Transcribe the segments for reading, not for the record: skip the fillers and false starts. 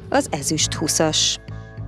az ezüst huszas.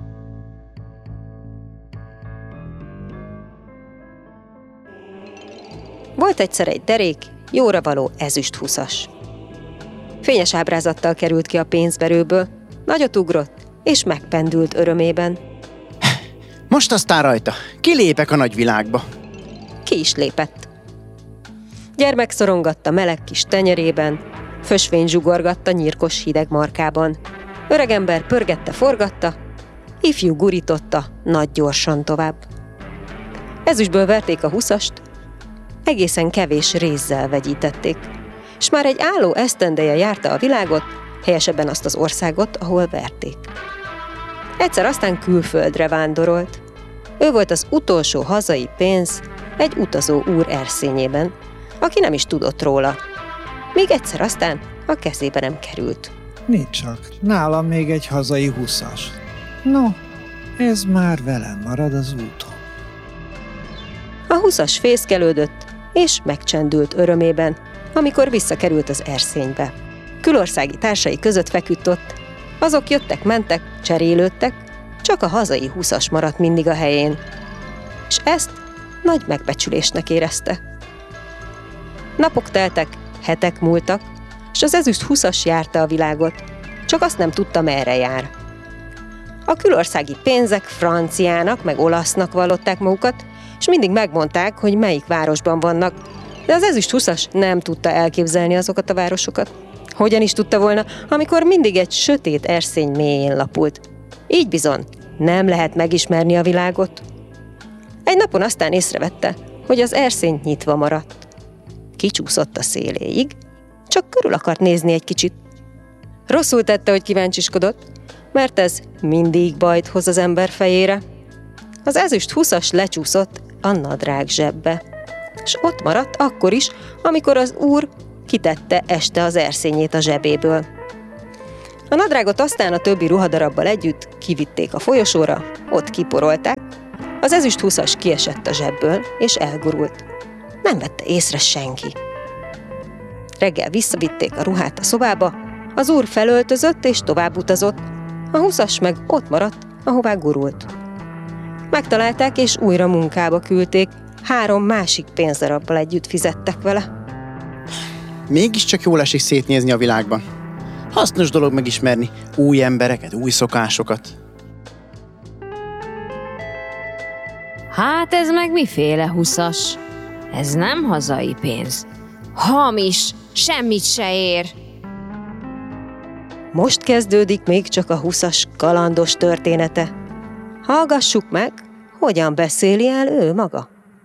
Volt egyszer egy derék, jóra való ezüst huszas. Fényes ábrázattal került ki a pénzverőből, nagyot ugrott, és megpendült örömében. Most aztán rajta, kilépek a nagyvilágba. Ki is lépett. Gyermek szorongatta meleg kis tenyerében, fösvény zsugorgatta nyírkos hideg markában. Öregember pörgette, forgatta, ifjú gurította nagy gyorsan tovább. Ezüstből verték a huszast, egészen kevés rézzel vegyítették, s már egy álló esztendeje járta a világot, helyesebben azt az országot, ahol verték. Egyszer aztán külföldre vándorolt. Ő volt az utolsó hazai pénz egy utazó úr erszényében, aki nem is tudott róla. Míg egyszer aztán a kezébe nem került. Nincs csak, nálam még egy hazai huszas. No, ez már velem marad az úton. A huszas fészkelődött, és megcsendült örömében, amikor visszakerült az erszénybe. Külországi társai között feküdt ott, azok jöttek-mentek, cserélődtek, csak a hazai huszas maradt mindig a helyén. És ezt nagy megbecsülésnek érezte. Napok teltek, hetek múltak, és az ezüst huszas járta a világot, csak azt nem tudta, merre jár. A külországi pénzek franciának meg olasznak vallották magukat, és mindig megmondták, hogy melyik városban vannak, de az ezüst huszas nem tudta elképzelni azokat a városokat. Hogyan is tudta volna, amikor mindig egy sötét erszény mélyén lapult. Így bizony nem lehet megismerni a világot. Egy napon aztán észrevette, hogy az erszény nyitva maradt. Kicsúszott a széléig, csak körül akart nézni egy kicsit. Rosszul tette, hogy kíváncsiskodott, mert ez mindig bajt hoz az ember fejére. Az ezüst huszas lecsúszott a nadrág zsebbe, és ott maradt akkor is, amikor az úr kitette este az erszényét a zsebéből. A nadrágot aztán a többi ruhadarabbal együtt kivitték a folyosóra, ott kiporolták, az ezüst huszas kiesett a zsebből, és elgurult. Nem vette észre senki. Reggel visszavitték a ruhát a szobába, az úr felöltözött és tovább utazott, a huszas meg ott maradt, ahová gurult. Megtalálták és újra munkába küldték, 3 másik pénzdarabbal együtt fizettek vele. Mégiscsak jól esik szétnézni a világban. Hasznos dolog megismerni új embereket, új szokásokat. Hát ez meg miféle huszas? Ez nem hazai pénz. Hamis, semmit se ér. Most kezdődik még csak a huszas kalandos története. Hallgassuk meg, hogyan beszéli el ő maga.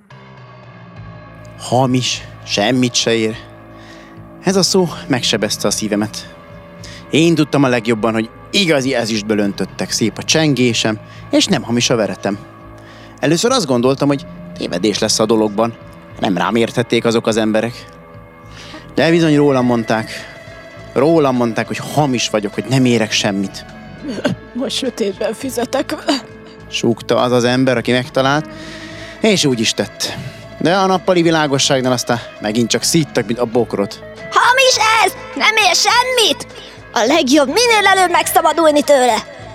Hamis, semmit se ér. Ez a szó megsebezte a szívemet. Én tudtam a legjobban, hogy igazi ezüstből öntöttek, szép a csengésem, és nem hamis a veretem. Először azt gondoltam, hogy tévedés lesz a dologban, nem rám érthették azok az emberek. De bizony rólam mondták, hogy hamis vagyok, hogy nem érek semmit. Most sötétben fizetek vele. Súgta az az ember, aki megtalált, és úgy is tett. De a nappali világosságnál aztán megint csak szíttak, mint a bokrot. Hamis ez! Nem ér semmit! A legjobb minél előbb megszabadulni tőle!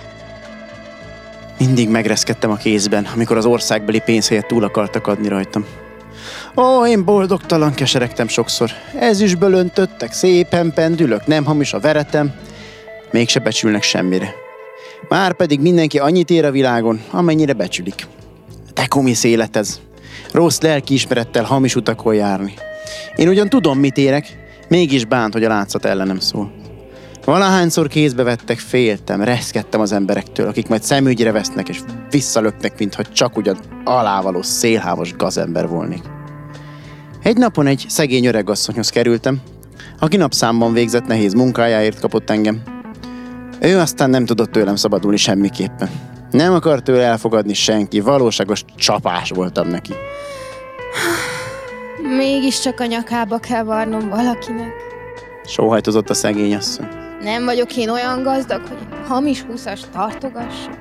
Mindig megreszkedtem a kézben, amikor az országbeli pénz helyett túl akartak adni rajtam. Ó, én boldogtalan keseregtem sokszor. Ezüstből öntöttek, szépen pendülök, nem hamis a veretem. Mégse becsülnek semmire. Márpedig mindenki annyit ér a világon, amennyire becsülik. De komisz élet ez. Rossz lelkiismerettel hamis utakon járni. Én ugyan tudom, mit érek, mégis bánt, hogy a látszat ellenem szól. Valahányszor kézbe vettek, féltem, reszkedtem az emberektől, akik majd szemügyre vesznek és visszalöknek, mintha csak ugyan alávaló szélhámos gazember volnék. Egy napon egy szegény öregasszonyhoz kerültem, aki napszámban végzett nehéz munkájáért kapott engem. Ő aztán nem tudott tőlem szabadulni semmiképpen. Nem akart tőle elfogadni senki, valóságos csapás voltam neki. Mégiscsak a nyakába kell varnom valakinek. Sóhajtozott a szegény asszony. Nem vagyok én olyan gazdag, hogy hamis huszas tartogassak.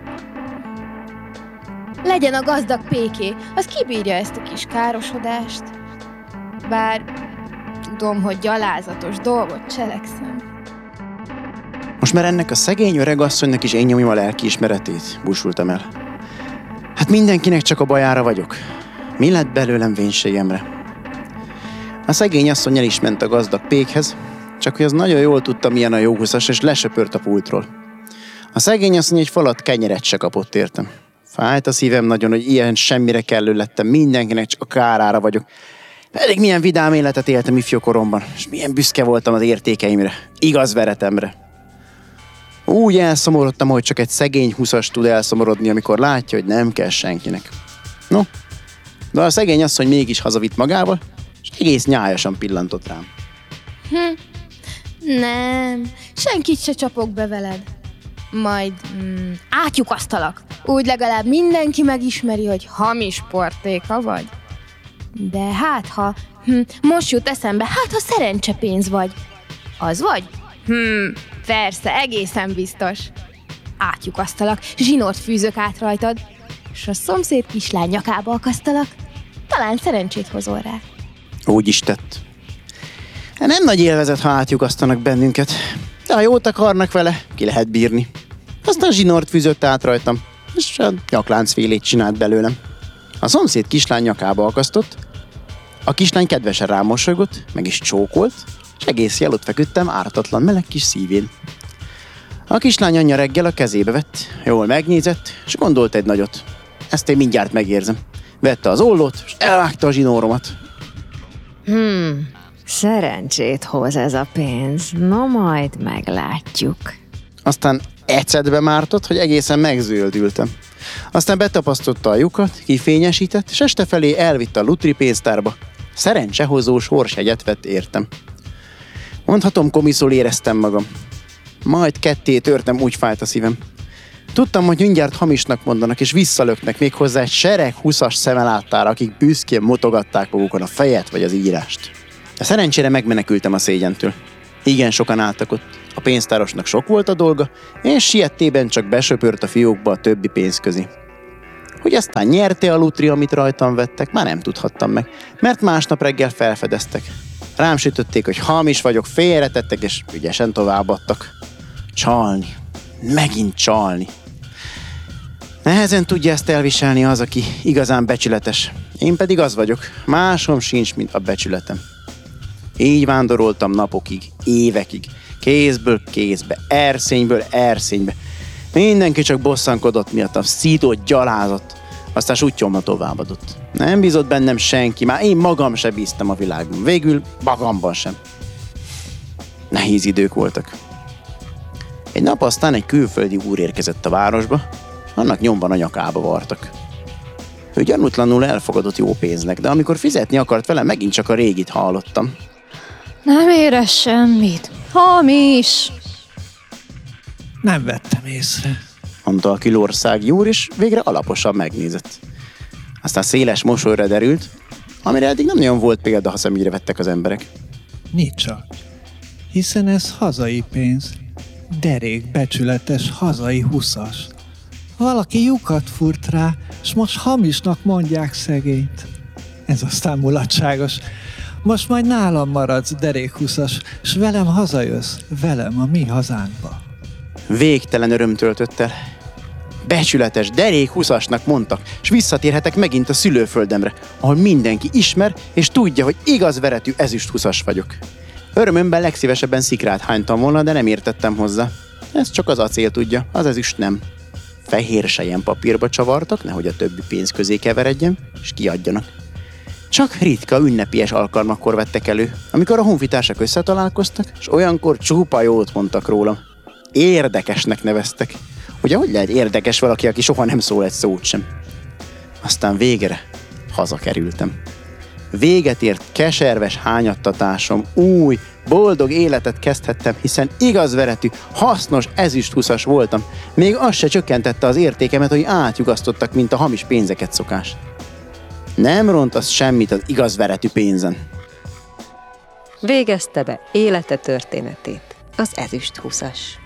Legyen a gazdag péké, az kibírja ezt a kis károsodást. Bár tudom, hogy gyalázatos dolgot cselekszem. Most már ennek a szegény öregasszonynak is én nyomjam a lelkiismeretét, búsultam el. Hát mindenkinek csak a bajára vagyok. Mi lett belőlem vénségemre? A szegény asszony el is ment a gazdag pékhez, csak hogy az nagyon jól tudta, milyen a jó huszas, és lesöpört a pultról. A szegény asszony egy falat kenyeret se kapott értem. Fájt a szívem nagyon, hogy ilyen semmire kellő lettem, mindenkinek csak a kárára vagyok. Pedig milyen vidám életet éltem ifjú koromban, és milyen büszke voltam az értékeimre, igaz veretemre. Úgy elszomorodtam, hogy csak egy szegény huszas tud elszomorodni, amikor látja, hogy nem kell senkinek. No, de a szegény asszony mégis hazavitt magával, és egész nyájasan pillantott rám. Nem, senkit se csapok be veled. Majd átlyukasztalak. Úgy legalább mindenki megismeri, hogy hamis portéka vagy. De hát, ha most jut eszembe, hát ha szerencsepénz vagy. Az vagy? Persze, egészen biztos. Átlyukasztalak, zsinort fűzök át rajtad, és a szomszéd kislány nyakába akasztalak. Talán szerencsét hozol rá. Úgy is tett. Nem nagy élvezet, ha átlyukasztanak bennünket, de ha jót akarnak vele, ki lehet bírni. Aztán zsinort fűzött át rajtam, és a nyakláncfélét csinált belőlem. A szomszéd kislány nyakába akasztott, a kislány kedvesen rám mosolygott, meg is csókolt, és egész jel ott feküdtem ártatlan meleg kis szívén. A kislány anyja reggel a kezébe vett, jól megnézett, és gondolt egy nagyot. Ezt én mindjárt megérzem. Vette az ollót, és elvágta a zsinóromat. Szerencsét hoz ez a pénz. No, majd meglátjuk. Aztán ecetbe mártott, hogy egészen megzöldültem. Aztán betapasztotta a lyukat, kifényesített, és este felé elvitte a lutri pénztárba. Szerencsehozó sorshegyet vett értem. Mondhatom, komiszul éreztem magam. Majd ketté törtem, úgy fájt a szívem. Tudtam, hogy mindjárt hamisnak mondanak, és visszalöknek még hozzá egy sereg huszas szemeláttára, akik büszkén mutogatták magukon a fejet vagy az írást. De szerencsére megmenekültem a szégyentől. Igen sokan álltak ott. A pénztárosnak sok volt a dolga, és siettében csak besöpört a fiókba a többi pénz közé. Hogy aztán nyerte a lutri, amit rajtam vettek, már nem tudhattam meg, mert másnap reggel felfedeztek. Rám sütötték, hogy hamis vagyok, félretettek, és ügyesen továbbadtak. Csalni. Megint csalni. Nehezen tudja ezt elviselni az, aki igazán becsületes. Én pedig az vagyok, másom sincs, mint a becsületem. Így vándoroltam napokig, évekig, kézből kézbe, erszényből erszénybe. Mindenki csak bosszankodott miattam, szított, gyalázott, aztán sutyomma továbbadott. Nem bízott bennem senki, már én magam se bíztam a világban, végül magamban sem. Nehéz idők voltak. Egy nap aztán egy külföldi úr érkezett a városba, annak nyomban a nyakába vartak. Ő gyanútlanul elfogadott jó pénznek, de amikor fizetni akart vele, megint csak a régit hallottam. Nem érez semmit. Hamis! Nem vettem észre. Mondta a külországi úr, és végre alaposan megnézett. Aztán széles mosolyra derült, amire eddig nem nagyon volt példa, ha szemügyre vettek az emberek. Nicsak. Hiszen ez hazai pénz. Derék becsületes hazai huszas. Valaki lyukat furt rá, s most hamisnak mondják szegényt. Ez aztán mulatságos. Most majd nálam maradsz, derékhuszas, s velem hazajössz, velem a mi hazánkba. Végtelen öröm töltött el. Becsületes, derékhuszasnak mondtak, s visszatérhetek megint a szülőföldemre, ahol mindenki ismer, és tudja, hogy igaz veretű ezüsthuszas vagyok. Örömömben legszívesebben szikrát hánytam volna, de nem értettem hozzá. Ez csak az acél tudja, az ezüst nem. Fehér selyem papírba csavartak, nehogy a többi pénz közé keveredjen, és kiadjanak. Csak ritka ünnepies alkalmakkor vettek elő, amikor a honfitársak összetalálkoztak, és olyankor csupa jót mondtak rólam. Érdekesnek neveztek. Ugye, hogy lehet érdekes valaki, aki soha nem szól egy szót sem? Aztán végre hazakerültem. Véget ért keserves hányattatásom, új, boldog életet kezdhettem, hiszen igaz veretű, hasznos ezüsthuszas voltam. Még az se csökkentette az értékemet, hogy átjugasztottak, mint a hamis pénzeket szokás. Nem ront az semmit az igaz veretű pénzen. Végezte be élete történetét az ezüsthuszas.